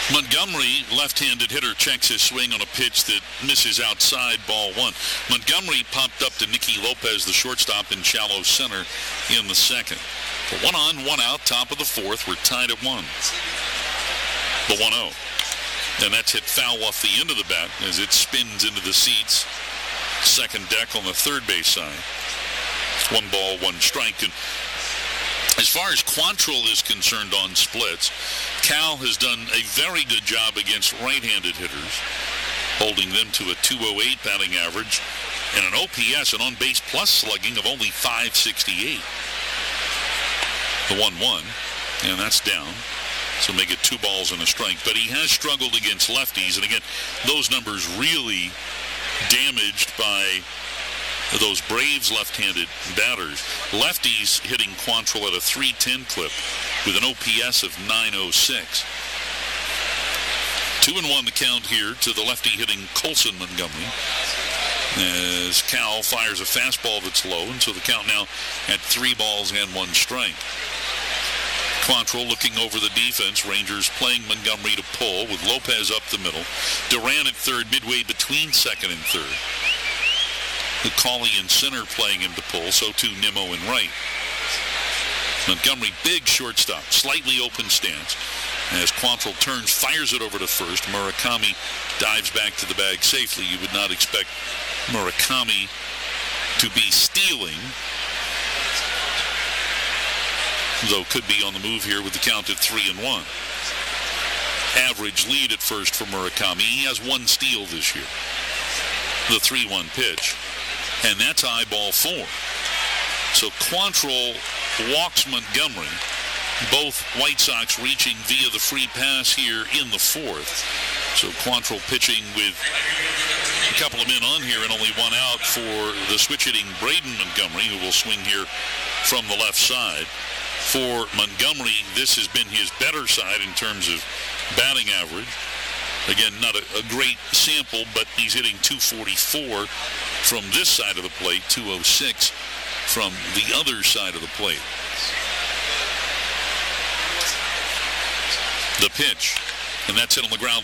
Montgomery, left-handed hitter, checks his swing on a pitch that misses outside, ball one. Montgomery popped up to Nicky Lopez, the shortstop, in shallow center in the second. For 1 on, 1 out, top of the fourth. We're tied at 1. The 1-0. And that's hit foul off the end of the bat as it spins into the seats. Second deck on the third base side. 1 ball, 1 strike. And as far as Quantrill is concerned on splits, Cal has done a very good job against right-handed hitters, holding them to a .208 batting average and an OPS, an on-base plus slugging of only .568. The 1-1, and that's down. So make it 2 balls and a strike. But he has struggled against lefties, and again, those numbers really damaged by those Braves left-handed batters. Lefties hitting Quantrill at a .310 clip with an OPS of .906. 2-1 the count here to the lefty hitting Colson Montgomery, as Cal fires a fastball that's low, and so the count now at 3 balls and 1 strike. Quantrill looking over the defense. Rangers playing Montgomery to pull with Lopez up the middle. Duran at third, midway between second and third. McCauley in center playing him to pull, so too Nimmo in right. Montgomery, big shortstop, slightly open stance. As Quantrill turns, fires it over to first. Murakami dives back to the bag safely. You would not expect Murakami to be stealing, though could be on the move here with the count at 3-1. Average lead at first for Murakami. He has 1 steal this year. The 3-1 pitch. And that's eyeball 4. So Quantrill walks Montgomery. Both White Sox reaching via the free pass here in the 4th. So Quantrill pitching with a couple of men on here and only 1 out for the switch-hitting Braden Montgomery, who will swing here from the left side. For Montgomery, this has been his better side in terms of batting average. Again, not a great sample, but he's hitting .244 from this side of the plate, .206 from the other side of the plate. The pitch, and that's hit on the ground